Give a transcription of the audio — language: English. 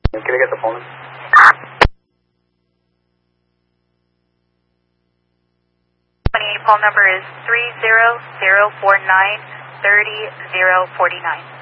Can I get the phone? Phone number is 30049 30 049.